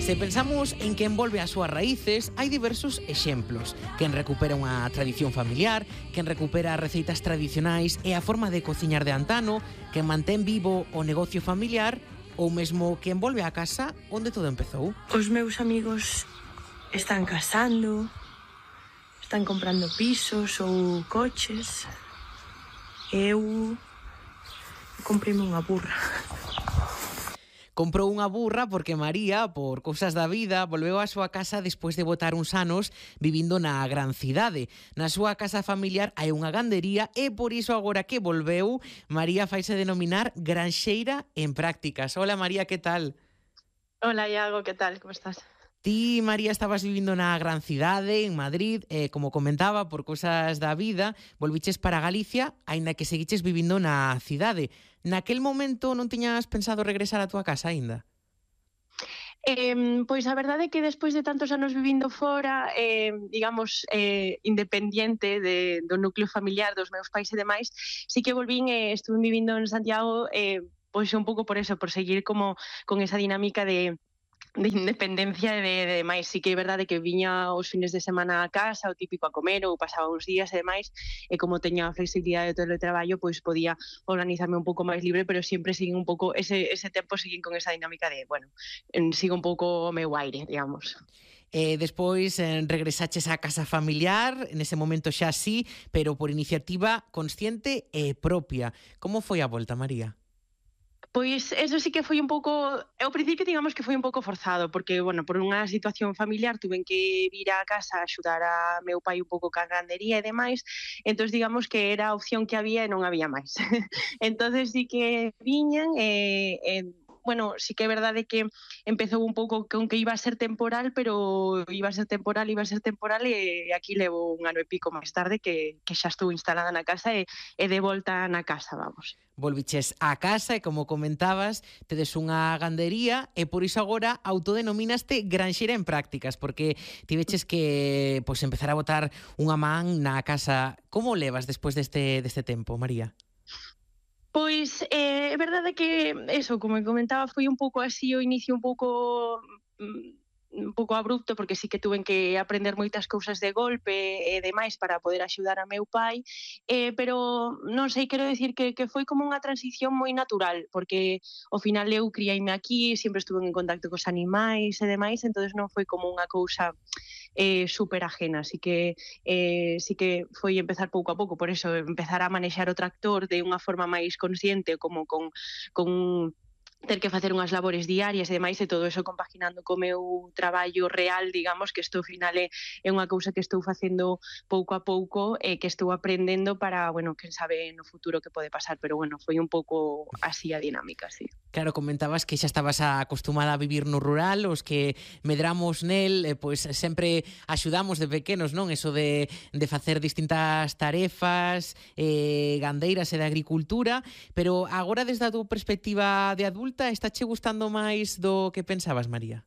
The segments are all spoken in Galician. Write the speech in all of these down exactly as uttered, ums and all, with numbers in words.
Se pensamos en quen volve ás súas raíces, hai diversos exemplos. Quen recupera unha tradición familiar, quen recupera receitas tradicionais e a forma de cociñar de antano, quen mantén vivo o negocio familiar ou mesmo quen volve á casa onde todo empezou. Os meus amigos están casando, están comprando pisos ou coches. Eu comprei unha burra. Comprou unha burra porque María, por cousas da vida, volveu á súa casa despois de botar uns anos vivindo na gran cidade. Na súa casa familiar hai unha gandería e por iso agora que volveu, María faise denominar granxeira en prácticas. Hola María, que tal? Hola Iago, que tal? Como estás? Ti, María, estabas vivindo na gran cidade, en Madrid, e, como comentaba, por cousas da vida, volviches para Galicia, aínda que seguiches vivindo na cidade. Naquel momento non tiñas pensado regresar á túa casa aínda? Eh, pois a verdade é que despois de tantos anos vivindo fora, eh, digamos, eh, independiente de, do núcleo familiar dos meus pais e demais, sí que volvín e estuve vivindo en Santiago, eh, pois un pouco por eso, por seguir como con esa dinámica de de independencia e de, de demais. Sí que é verdade que viña os fines de semana a casa, o típico a comer, ou pasaba uns días e demais, e como teña a flexibilidade do teletraballo, pois podía organizarme un pouco máis libre, pero sempre siguen un pouco, ese, ese tempo siguen con esa dinámica de, bueno, sigo un pouco o meu aire, digamos. E despois eh, regresaches á casa familiar, nese momento xa sí, pero por iniciativa consciente e propia. Como foi a volta, María? Pois eso sí que foi un pouco, ao principio digamos que foi un pouco forzado, porque, bueno, por unha situación familiar tuven que vir á casa a axudar a meu pai un pouco ca gandería e demais, entón digamos que era a opción que había e non había máis. Entonces sí que viñan e, e bueno, sí que é verdade que empezou un pouco con que iba a ser temporal, pero iba a ser temporal, iba a ser temporal e aquí levo un ano e pico máis tarde que, que xa estou instalada na casa e, e de volta na casa, vamos. Volviches á casa e, como comentabas, tedes unha gandería e por iso agora autodenomínaste granxeira en prácticas, porque tiveches que pois, empezar a botar unha man na casa. Como levas despois deste, deste tempo, María? Pois eh, é verdade que, eso, como comentaba, foi un pouco así o inicio un pouco un pouco abrupto, porque sí que tuven que aprender moitas cousas de golpe e demais para poder axudar a meu pai, eh, pero non sei, quero decir que, que foi como unha transición moi natural, porque ao final eu criaime aquí, sempre estuve en contacto cos animais e demais, entonces non foi como unha cousa eh, super ajena, así que eh, sí que foi empezar pouco a pouco, por eso empezar a manexar o tractor de unha forma máis consciente, como con, con ter que facer unhas labores diarias e demais, e todo eso compaginando co meu traballo real, digamos, que isto ao final é, é unha cousa que estou facendo pouco a pouco e que estou aprendendo para, bueno, quen sabe no futuro que pode pasar, pero bueno, foi un pouco así a dinámica, sí. Claro, comentabas que xa estabas acostumada a vivir no rural, os que medramos nel, eh, pois sempre axudamos de pequenos, non? Eso de, de facer distintas tarefas, eh, gandeiras e de agricultura, pero agora desde a túa perspectiva de adulta, estáche gustando máis do que pensabas, María?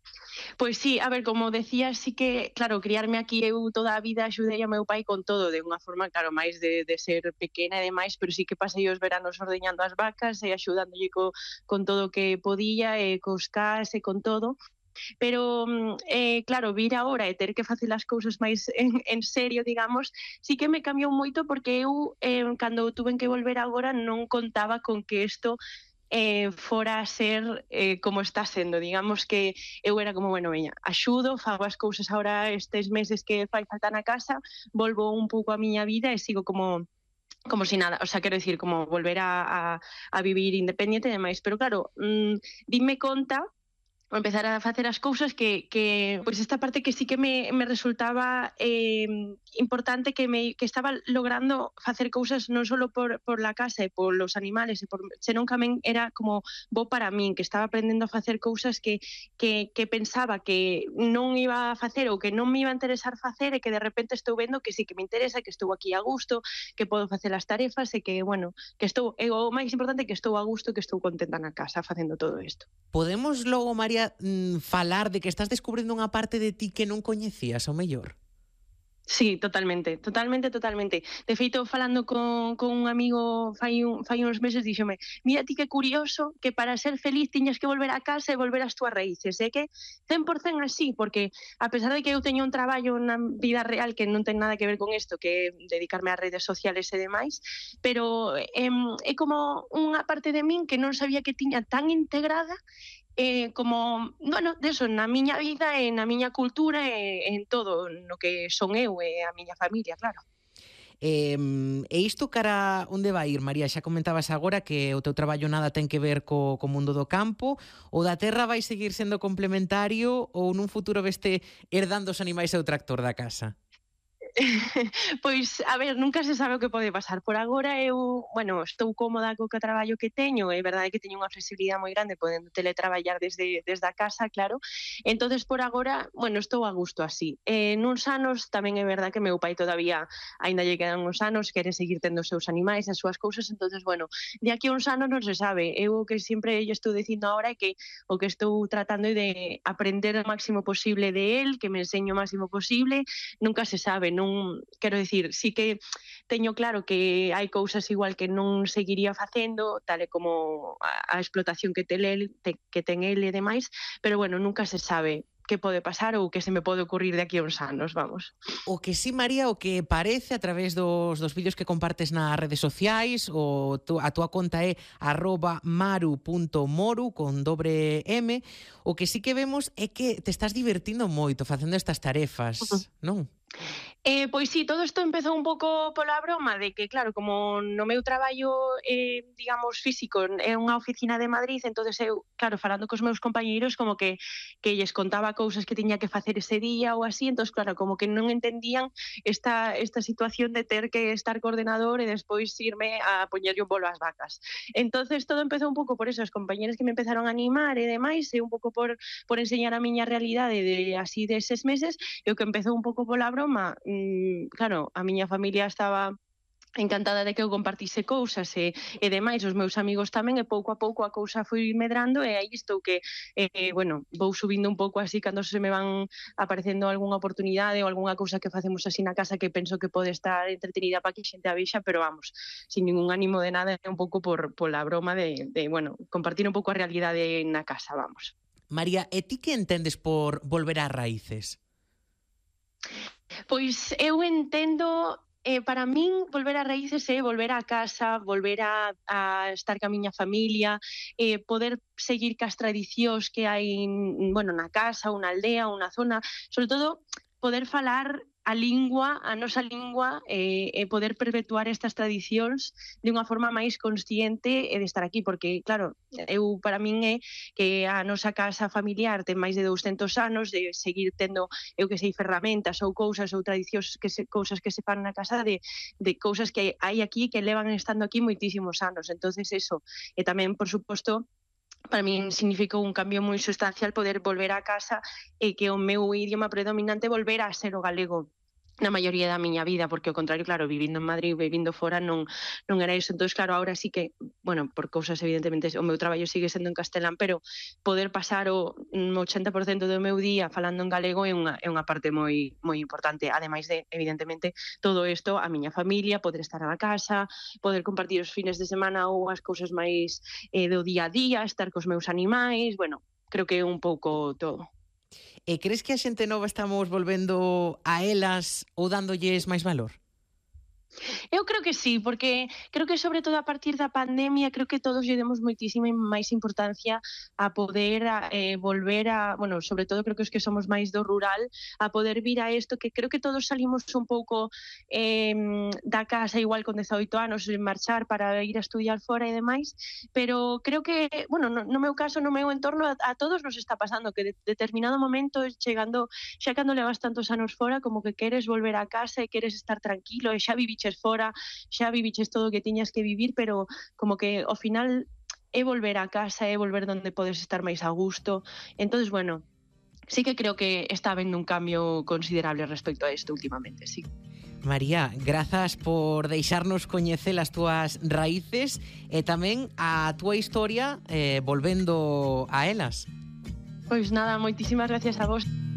Pois sí, a ver, como decías, sí que, claro, criarme aquí eu toda a vida axudei a meu pai con todo, de unha forma, claro, máis de, de ser pequena e demais, pero sí que pasei os veranos ordeñando as vacas e axudándolle co, con todo o que podía, e cos cas e con todo. Pero, eh, claro, vir agora e ter que facer as cousas máis en, en serio, digamos, sí que me cambiou moito, porque eu, eh, cando tuven que volver agora, non contaba con que isto eh, fora a ser eh, como está sendo. Digamos que eu era como, bueno, veña, axudo, fago as cousas agora estes meses que fai falta na casa, volvo un pouco a miña vida e sigo como como si nada, o sea, quero dicir, como volver a, a, a vivir independiente e demais. Pero claro, mmm, dime conta ou empezar a facer as cousas que, que pois esta parte que sí que me, me resultaba eh, importante, que me que estaba logrando facer cousas non só por, por la casa e por los animales, e por, senón que tamén era como bo para min, que estaba aprendendo a facer cousas que, que, que pensaba que non iba a facer ou que non me iba a interesar facer, e que de repente estou vendo que sí que me interesa, que estou aquí a gusto, que podo facer as tarefas e que, bueno, que estou, e o máis importante, que estou a gusto, que estou contenta na casa facendo todo isto. Podemos logo, María, falar de que estás descubrindo unha parte de ti que non coñecías, ao mellor? Sí, totalmente, totalmente, totalmente. De feito, falando con, con un amigo fai, un, fai uns meses, díxome, mira ti que curioso que para ser feliz tiñas que volver a casa e volver ás túas raíces. É que cen por cen así, porque a pesar de que eu teño un traballo na vida real que non ten nada que ver con isto, que é dedicarme ás redes sociales e demais, pero é, é como unha parte de min que non sabía que tiña tan integrada eh, como, bueno, deso, na miña vida e na miña cultura e en todo no que son eu e a miña familia, claro. Eh, e isto cara onde vai ir, María? Xa comentabas agora que o teu traballo nada ten que ver co, co mundo do campo. O da terra vai seguir sendo complementario ou nun futuro veste herdando os animais e o tractor da casa? Pois, a ver, nunca se sabe o que pode pasar. Por agora eu, bueno, estou cómoda co que traballo que teño, é verdade que teño unha flexibilidade moi grande podendo teletraballar desde, desde a casa, claro. Entonces por agora, bueno, estou a gusto así. Eh, nuns anos tamén é verdade que meu pai todavía, aínda lle quedan uns anos, quere seguir tendo os seus animais, as súas cousas, entonces, bueno, de aquí a uns anos non se sabe. Eu o que sempre lle estou dicindo agora é que o que estou tratando é de aprender o máximo posible de él, que me enseñe o máximo posible, nunca se sabe, non quero dicir, sí que teño claro que hai cousas igual que non seguiría facendo, tal e como a, a explotación que ten el, te, que ten el e demais, pero bueno, nunca se sabe que pode pasar ou que se me pode ocurrir de aquí a uns anos, vamos. O que sí, María, o que parece a través dos, dos vídeos que compartes nas redes sociais, o tu, a túa conta é arroba maru punto moru con dobre M, o que sí que vemos é que te estás divertindo moito facendo estas tarefas, uh-huh. non? Eh, pois sí, todo isto empezou un pouco pola broma de que, claro, como no meu traballo, eh, digamos, físico é unha oficina de Madrid, entonces eu, claro, falando cos meus compañeiros, como que que lles contaba cousas que tiña que facer ese día ou así, entonces, claro, como que non entendían esta, esta situación de ter que estar co ordenador e despois irme a poñerlle un bolo ás vacas. Entonces todo empezou un pouco por eso, as compañeras que me empezaron a animar e demais, e un pouco por, por enseñar a miña realidade de así deses meses, e o que empezou un pouco pola broma, claro, a miña familia estaba encantada de que eu compartise cousas e, e demais, os meus amigos tamén, e pouco a pouco a cousa foi medrando e aí estou que, eh, bueno, vou subindo un pouco así cando se me van aparecendo algunha oportunidade ou algunha cousa que facemos así na casa que penso que pode estar entretenida para que a xente a vexa, pero vamos, sin ningún ánimo de nada, é un pouco por, por la broma de, de, bueno, compartir un pouco a realidade na casa, vamos. María, e ti que entendes por volver ás raíces? Pois eu entendo, eh, para min, volver ás raíces é volver á casa, volver a, a estar ca miña familia, eh, poder seguir cas tradicións que hai, bueno, na casa, ou na aldea, ou na zona, sobre todo poder falar a lingua, a nosa lingua, e, e poder perpetuar estas tradicións de unha forma máis consciente e de estar aquí, porque, claro, eu para min é que a nosa casa familiar ten máis de douscentos anos, de seguir tendo, eu que sei, ferramentas ou cousas ou tradicións, que se, cousas que se fan na casa de, de cousas que hai aquí que levan estando aquí moitísimos anos. Entonces eso, e tamén, por suposto, para min significou un cambio moi sustancial poder volver a casa e que o meu idioma predominante volver a ser o galego na maioría da miña vida, porque ao contrario, claro, vivindo en Madrid, vivindo fora, non, non era iso. Entón, claro, ahora sí que, bueno, por cousas evidentemente, o meu traballo sigue sendo en castelán, pero poder pasar o ochenta por cento do meu día falando en galego é unha, é unha parte moi moi importante, ademais de, evidentemente, todo isto, a miña familia, poder estar na casa, poder compartir os fines de semana ou as cousas máis eh, do día a día, estar cos meus animais, bueno, creo que é un pouco todo. E crees que a xente nova estamos volvendo a elas ou dándolles máis valor? Eu creo que sí, porque creo que sobre todo a partir da pandemia creo que todos lle demos moitísima máis importancia a poder a, eh, volver a, bueno, sobre todo creo que os que somos máis do rural, a poder vir a isto, que creo que todos salimos un pouco eh, da casa igual con dezaoito anos, marchar para ir a estudiar fora e demais, pero creo que, bueno, no, no meu caso, no meu entorno, a, a todos nos está pasando que de determinado momento, chegando, xa cando levas tantos anos fora, como que queres volver a casa e queres estar tranquilo e xa viviches fora, xa viviches todo o que tiñas que vivir, pero como que ao final é volver a casa, é volver donde podes estar máis a gusto. Entonces, bueno, sí que creo que está habendo un cambio considerable respecto a isto últimamente, sí. María, grazas por deixarnos coñecer as túas raíces e tamén a túa historia eh, volvendo a elas. Pois nada, moitísimas gracias a vos.